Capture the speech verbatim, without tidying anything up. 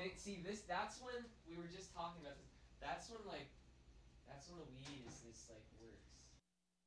think, see this. That's when we were just talking about this. That's when like, that's when the weed is this like works.